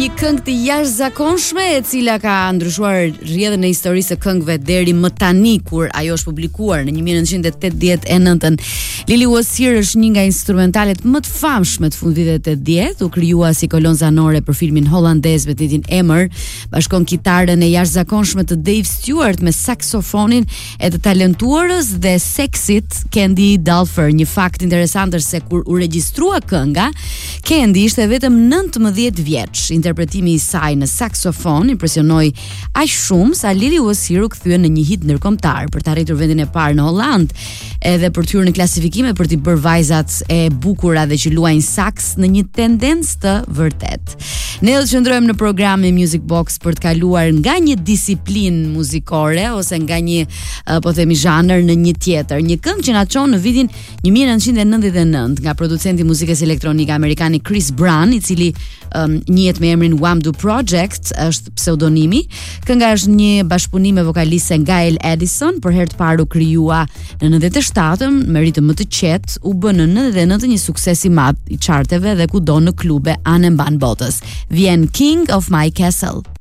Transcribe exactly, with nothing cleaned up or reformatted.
një këngë të jashtëzakonshme e cila ka ndryshuar rrjedhën e historisë së këngëve deri më tani kur ajo është publikuar në nineteen eighty-nine. Lili Wasir është një nga instrumentalet më të famshme të fundviteve të tetëdhjetë, u krijua si kolon zanore për filmin holandez me titlin Emër, bashkon kitarën e jashtëzakonshme të Dave Stewart me saksofonin e të talentuarës dhe seksit Candy Dulfer. Një fakt interesant është se kur u regjistrua kënga, Candy ishte vetëm nëntëmbëdhjetë vjeç. Interpretimi i saj në saksofon impresionoi aq shumë sa Lili Wasir u kthye në një hit ndërkombëtar për të arritur vendin e parë në Holland, edhe për të hyrë në klasifikime për të bërë vajzat e bukura dhe që luajnë saks në një tendencë të vërtet. Ne do të qëndrojmë në programin Music Box për të kaluar nga një disiplinë muzikore ose nga një po themi zhanër në një tjetër. Një këngë që na çon në vitin nineteen ninety-nine nga producenti i muzikës elektronike amerikan Chris Brown, i cili um, njihet me emrin Wamdu Project, është pseudonimi. Kënga është një bashkëpunim me vokaliste Gail Edison, për herë të parë u krijua në nëntëdhjetë me ritëm më të qetë, u bë në nëntëdhjetë një sukses i madh i charteve dhe kudo në klube anë mban botës. Vjen King of My Castle.